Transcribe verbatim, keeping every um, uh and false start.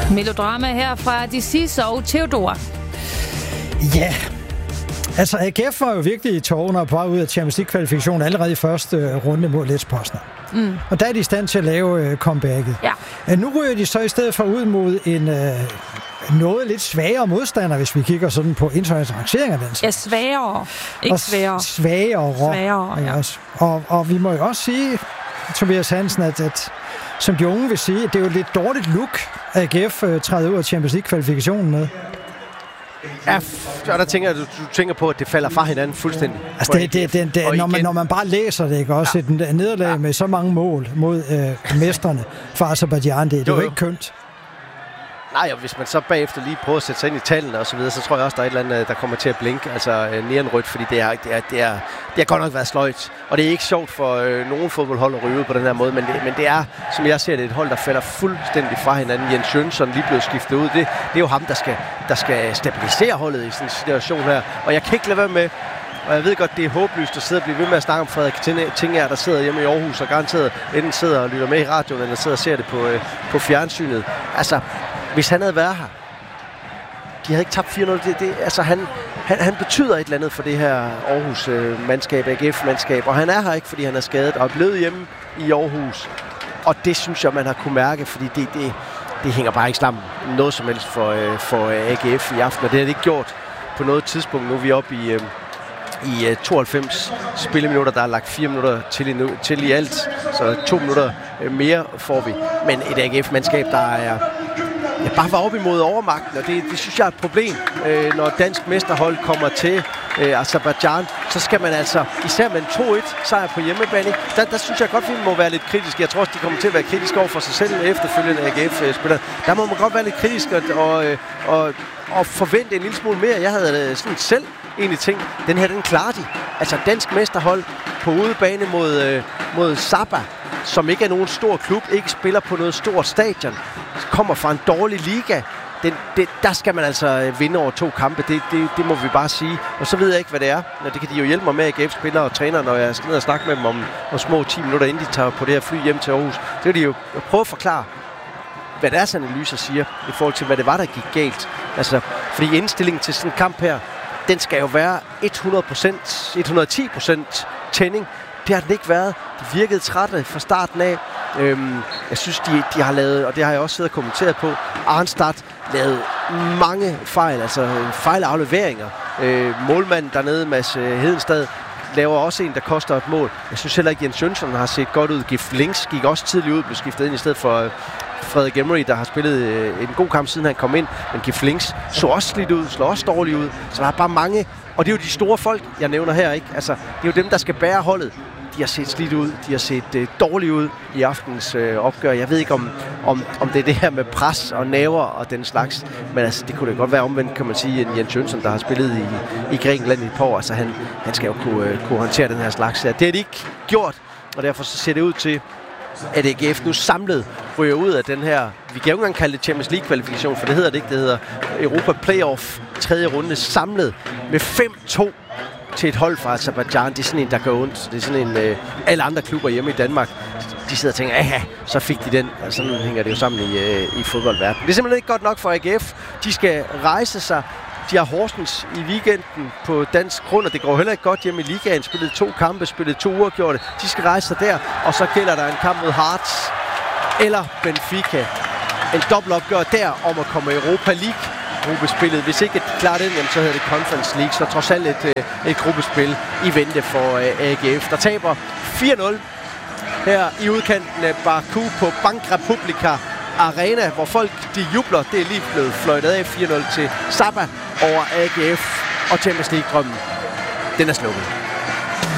Melodrama her fra Disis og Theodora. Ja, altså A G F var jo virkelig i tårerne og på vej ud af Champions League-kvalifikationen allerede i første runde mod Lech Poznan. Mm. Og der er de i stand til at lave uh, comebacket. Ja. Nu ryger de så i stedet for ud mod en uh, noget lidt svagere modstander, hvis vi kigger sådan på internationale rangeringer. Ja, svagere. Ikke svagere. Svagere. Svagere, ja. Også. Og, og vi må jo også sige, Tobias Hansen, at, at som de unge vil sige, at det er jo et lidt dårligt look, at A G F uh, træder ud af Champions League-kvalifikationen med. Ja, og der tænker du, du tænker på, at det falder fra hinanden fuldstændig. Altså, det, det, det, det, når, man, når man bare læser det, ikke også? Ja. Et nederlag ja. med så mange mål mod øh, mestrene fra Aserbajdsjan, det, det er jo ikke kønt. Nej, og hvis man så bagefter lige prøver at sætte sig ind i tallene og så videre, så tror jeg også, der er et eller andet, der kommer til at blinke, altså øh, neonrødt, fordi det er, det, er, det, er, det har godt nok været sløjt. Og det er ikke sjovt for øh, nogen fodboldhold at ryge ud på den her måde, men det, men det er, som jeg ser det, et hold, der falder fuldstændig fra hinanden. Jens Jønsson lige blevet skiftet ud. Det, det er jo ham, der skal, der skal stabilisere holdet i sådan en situation her. Og jeg kan ikke lade være med, og jeg ved godt, det er håbløst at sidde og blive ved med at snakke om Frederik Tinger, der sidder hjemme i Aarhus og garanteret enten sidder og lytter med i radioen, eller sidder og ser det på, øh, på fjernsynet. Altså, hvis han havde været her, de havde ikke tabt fire nul. Det, det, altså han, han, han betyder et eller andet for det her Aarhus-mandskab, A G F-mandskab, og han er her ikke, fordi han er skadet og er blevet hjemme i Aarhus. Og det synes jeg, man har kunne mærke, fordi det, det, det hænger bare ikke sammen noget som helst for, øh, for A G F i aften, og det har det ikke gjort på noget tidspunkt. Nu er vi oppe i, øh, i øh, tooghalvfems spilleminutter, der er lagt fire minutter til i, nu, til i alt, så to minutter øh, mere får vi. Men et A G F-mandskab, der er jeg bare var op imod overmagten, og det, det synes jeg er et problem, øh, når dansk mesterhold kommer til øh, Aserbajdsjan, så skal man altså, især med en to et sejr på hjemmebane, der, der synes jeg godt, vi må være lidt kritiske. Jeg tror også, de kommer til at være kritiske over for sig selv efterfølgende A G F-spillere. Der må man godt være lidt kritisk og, og, og, og forvente en lille smule mere. Jeg havde sådan selv egentlig tænkt, den her, den klarer de. Altså dansk mesterhold på udebane mod, øh, mod Saba, som ikke er nogen stor klub, ikke spiller på noget stort stadion, kommer fra en dårlig liga. Den, det, der skal man altså vinde over to kampe, det, det, det må vi bare sige. Og så ved jeg ikke, hvad det er. Det kan de jo hjælpe mig med, A G F-spillere og træner, når jeg skal ned og snakke med dem om, om små ti minutter, inden de tager på det her fly hjem til Aarhus. Det vil de jo prøve at forklare, hvad deres analyser siger, i forhold til, hvad det var, der gik galt. Altså, fordi indstillingen til sådan en kamp her, den skal jo være hundrede procent, et hundrede og ti procent tænding. Det har den ikke været. De virkede trætte fra starten af. Øhm, jeg synes, de, de har lavet, og det har jeg også siddet og kommenteret på, Arnstad lavet mange fejl, altså fejlafleveringer. Øh, målmanden dernede, Mads Hedenstad, laver også en, der koster et mål. Jeg synes heller ikke, Jens Jønsson har set godt ud. Gif Links gik også tidligt ud, blev skiftet ind i stedet for øh, Frederik Emery, der har spillet øh, en god kamp, siden han kom ind. Men Gif Links så også slidt ud, slår også dårligt ud. Så der er bare mange, og det er jo de store folk, jeg nævner her, ikke? Altså, det er jo dem, der skal bære holdet. De har set slidt ud, de har set øh, dårligt ud i aftens øh, opgør. Jeg ved ikke, om, om, om det er det her med pres og næver og den slags, men altså, det kunne da godt være omvendt, kan man sige, en Jens Jønsson, der har spillet i, i Grækenland i et par år. Altså, han, han skal jo kunne, øh, kunne håndtere den her slags. Det har de ikke gjort, og derfor så ser det ud til, at A G F nu samlet ryger ud af den her, vi kan jo ikke engang kalde det Champions League-kvalifikation, for det hedder det ikke, det hedder Europa Playoff tredje runde, samlet med fem to til et hold fra Aserbajdsjan. Det er sådan en, der gør ondt. Det er sådan en, øh, alle andre klubber hjemme i Danmark, de sidder og tænker, aha, så fik de den. Altså, sådan hænger det jo sammen i, øh, i fodboldverdenen. Det er simpelthen ikke godt nok for A G F. De skal rejse sig. De har Horsens i weekenden på dansk grund, og det går heller ikke godt hjemme i ligaen. Spillet to kampe, spillet to uafgjorte. De skal rejse sig der, og så gælder der en kamp mod Hearts eller Benfica. En dobbeltopgør der om at komme i Europa League gruppespillet. Hvis ikke de klarer den, jamen, så hedder det Conference League. Så trods alt et, et gruppespil i vente for A G F. Der taber fire nul her i udkanten af Baku på Bank Republika Arena, hvor folk de jubler. Det er lige blevet fløjtet af fire nul til Saba over A G F, og Champions League-drømmen, den er slukket.